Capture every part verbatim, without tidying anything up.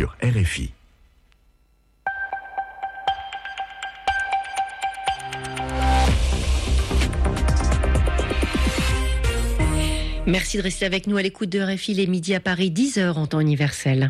sur R F I. Merci de rester avec nous à l'écoute de R F I, les midis à Paris, dix heures en temps universel.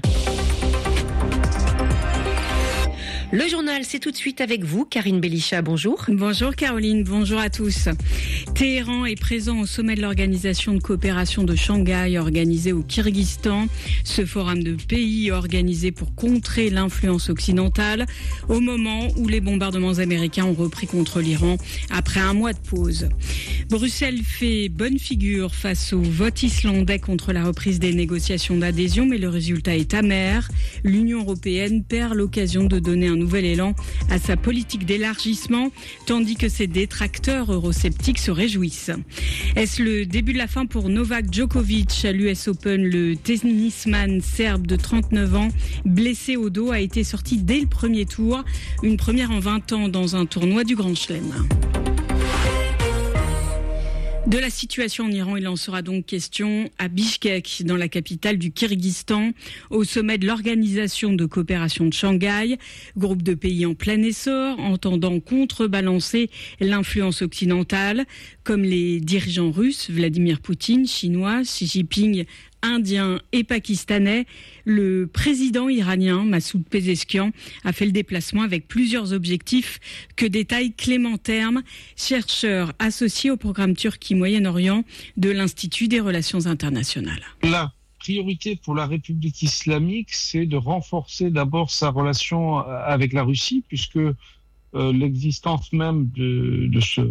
Le journal, c'est tout de suite avec vous, Karine Belisha, bonjour. Bonjour Caroline, bonjour à tous. Téhéran est présent au sommet de l'Organisation de coopération de Shanghai organisé au Kyrgyzstan. Ce forum de pays organisé pour contrer l'influence occidentale au moment où les bombardements américains ont repris contre l'Iran après un mois de pause. Bruxelles fait bonne figure face au vote islandais contre la reprise des négociations d'adhésion, mais le résultat est amer. L'Union européenne perd l'occasion de donner un nouvel élan à sa politique d'élargissement, tandis que ses détracteurs eurosceptiques se réjouissent. Est-ce le début de la fin pour Novak Djokovic à l'U S Open? Le tennisman serbe de trente-neuf ans, blessé au dos, a été sorti dès le premier tour. Une première en vingt ans dans un tournoi du Grand Chelem. De la situation en Iran, il en sera donc question à Bishkek, dans la capitale du Kyrgyzstan, au sommet de l'Organisation de coopération de Shanghai, groupe de pays en plein essor, entendant contrebalancer l'influence occidentale, comme les dirigeants russes, Vladimir Poutine, chinois, Xi Jinping, indien et pakistanais. Le président iranien, Massoud Pezeshkian, a fait le déplacement avec plusieurs objectifs que détaille Clément Terme, chercheur associé au programme Turquie-Moyen-Orient de l'Institut des Relations internationales. La priorité pour la République islamique, c'est de renforcer d'abord sa relation avec la Russie, puisque euh, l'existence même de, de, ce,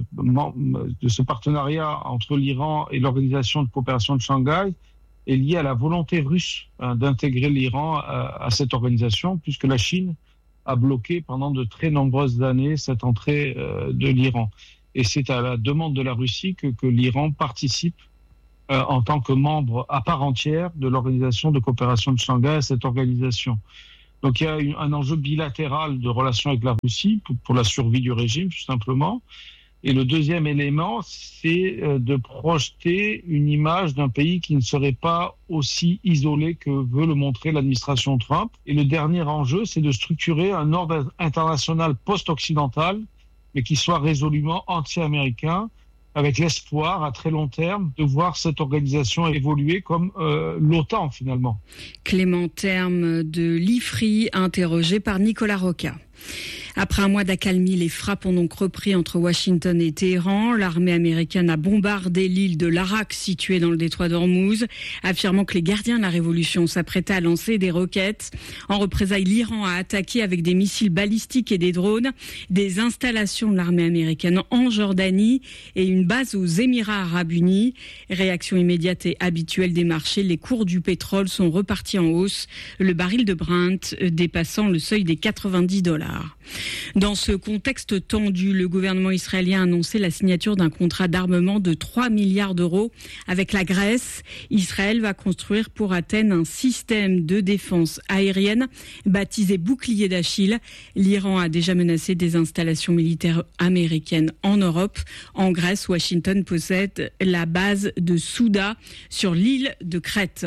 de ce partenariat entre l'Iran et l'Organisation de coopération de Shanghai est liée à la volonté russe hein, d'intégrer l'Iran à, à cette organisation, puisque la Chine a bloqué pendant de très nombreuses années cette entrée euh, de l'Iran. Et c'est à la demande de la Russie que, que l'Iran participe euh, en tant que membre à part entière de l'Organisation de coopération de Shanghai, à cette organisation. Donc il y a une, un enjeu bilatéral de relations avec la Russie pour, pour la survie du régime, tout simplement. Et le deuxième élément, c'est de projeter une image d'un pays qui ne serait pas aussi isolé que veut le montrer l'administration Trump. Et le dernier enjeu, c'est de structurer un ordre international post-occidental, mais qui soit résolument anti-américain, avec l'espoir à très long terme de voir cette organisation évoluer comme euh, l'OTAN finalement. Clément Terme de l'I F R I, interrogé par Nicolas Roca. Après un mois d'accalmie, les frappes ont donc repris entre Washington et Téhéran. L'armée américaine a bombardé l'île de l'Arak, située dans le détroit d'Ormuz, affirmant que les gardiens de la révolution s'apprêtaient à lancer des roquettes. En représailles, l'Iran a attaqué avec des missiles balistiques et des drones des installations de l'armée américaine en Jordanie et une base aux Émirats arabes unis. Réaction immédiate et habituelle des marchés, les cours du pétrole sont repartis en hausse, le baril de Brent dépassant le seuil des quatre-vingt-dix dollars. Dans ce contexte tendu, le gouvernement israélien a annoncé la signature d'un contrat d'armement de trois milliards d'euros avec la Grèce. Israël va construire pour Athènes un système de défense aérienne baptisé bouclier d'Achille. L'Iran a déjà menacé des installations militaires américaines en Europe. En Grèce, Washington possède la base de Souda sur l'île de Crète.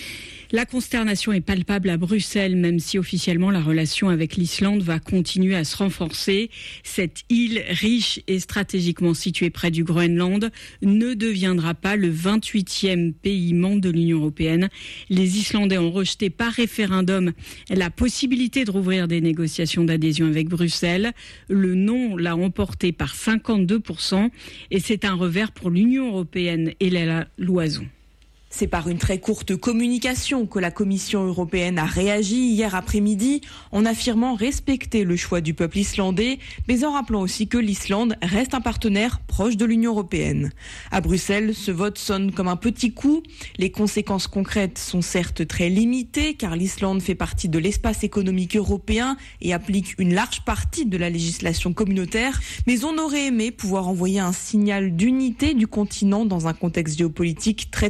La consternation est palpable à Bruxelles, même si officiellement la relation avec l'Islande va continuer à se renforcer. Cette île riche et stratégiquement située près du Groenland ne deviendra pas le vingt-huitième pays membre de l'Union européenne. Les Islandais ont rejeté par référendum la possibilité de rouvrir des négociations d'adhésion avec Bruxelles. Le non l'a emporté par cinquante-deux pour cent et c'est un revers pour l'Union européenne et la Loison. C'est par une très courte communication que la Commission européenne a réagi hier après-midi en affirmant respecter le choix du peuple islandais, mais en rappelant aussi que l'Islande reste un partenaire proche de l'Union européenne. À Bruxelles, ce vote sonne comme un petit coup. Les conséquences concrètes sont certes très limitées car l'Islande fait partie de l'espace économique européen et applique une large partie de la législation communautaire, mais on aurait aimé pouvoir envoyer un signal d'unité du continent dans un contexte géopolitique très tendu.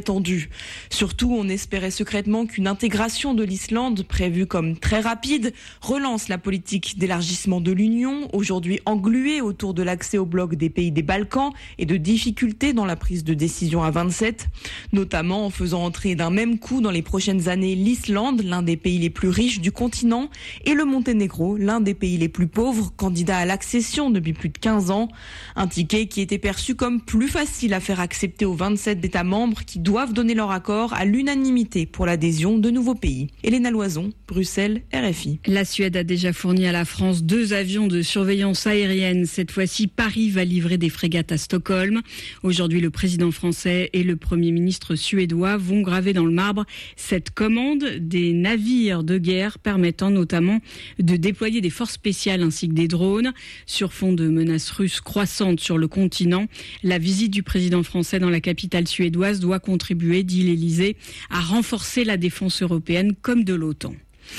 déçus. Surtout, on espérait secrètement qu'une intégration de l'Islande, prévue comme très rapide, relance la politique d'élargissement de l'Union, aujourd'hui engluée autour de l'accès au bloc des pays des Balkans et de difficultés dans la prise de décision à vingt-sept, notamment en faisant entrer d'un même coup dans les prochaines années l'Islande, l'un des pays les plus riches du continent, et le Monténégro, l'un des pays les plus pauvres, candidat à l'accession depuis plus de quinze ans. Un ticket qui était perçu comme plus facile à faire accepter aux vingt-sept États membres qui doivent donner leur accord à l'unanimité pour l'adhésion de nouveaux pays. Hélène Loison, Bruxelles, R F I. La Suède a déjà fourni à la France deux avions de surveillance aérienne. Cette fois-ci, Paris va livrer des frégates à Stockholm. Aujourd'hui, le président français et le Premier ministre suédois vont graver dans le marbre cette commande des navires de guerre permettant notamment de déployer des forces spéciales ainsi que des drones. Sur fond de menaces russes croissantes sur le continent, la visite du président français dans la capitale suédoise doit contribuer, dit l'Élysée, à renforcer la défense européenne comme de l'OTAN.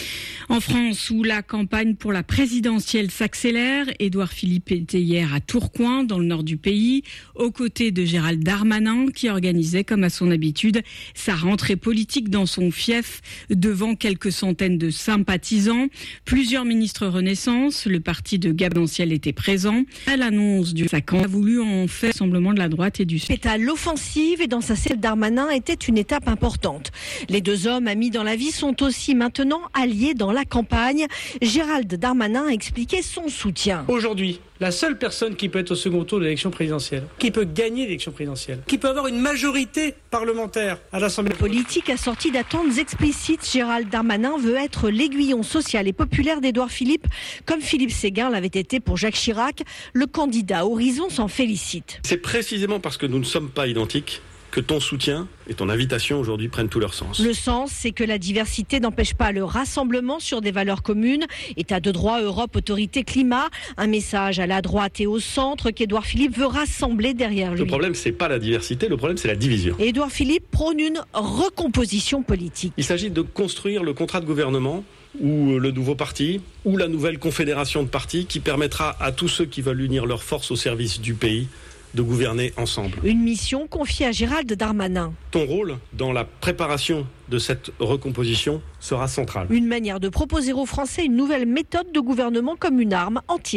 En France, où la campagne pour la présidentielle s'accélère, Édouard Philippe était hier à Tourcoing, dans le nord du pays, aux côtés de Gérald Darmanin, qui organisait, comme à son habitude, sa rentrée politique dans son fief, devant quelques centaines de sympathisants. Plusieurs ministres Renaissance, le parti de Gabriel Anciel était présent. À l'annonce du Sacan, a voulu en faire rassemblement de la droite et du centre. Est à l'offensive et dans sa selle, Darmanin était une étape importante. Les deux hommes amis dans la vie sont aussi maintenant alliés dans la campagne. Gérald Darmanin a expliqué son soutien. Aujourd'hui, la seule personne qui peut être au second tour de l'élection présidentielle, qui peut gagner l'élection présidentielle, qui peut avoir une majorité parlementaire à l'Assemblée politique assortie d'attentes explicites, Gérald Darmanin veut être l'aiguillon social et populaire d'Édouard Philippe, comme Philippe Séguin l'avait été pour Jacques Chirac. Le candidat Horizon s'en félicite. C'est précisément parce que nous ne sommes pas identiques que ton soutien et ton invitation aujourd'hui prennent tout leur sens. Le sens, c'est que la diversité n'empêche pas le rassemblement sur des valeurs communes. État de droit, Europe, autorité, climat. Un message à la droite et au centre qu'Édouard Philippe veut rassembler derrière lui. Le problème, c'est pas la diversité, le problème, c'est la division. Et Édouard Philippe prône une recomposition politique. Il s'agit de construire le contrat de gouvernement ou le nouveau parti, ou la nouvelle confédération de partis qui permettra à tous ceux qui veulent unir leurs forces au service du pays de gouverner ensemble. Une mission confiée à Gérald Darmanin. Ton rôle dans la préparation de cette recomposition sera central. Une manière de proposer aux Français une nouvelle méthode de gouvernement comme une arme anti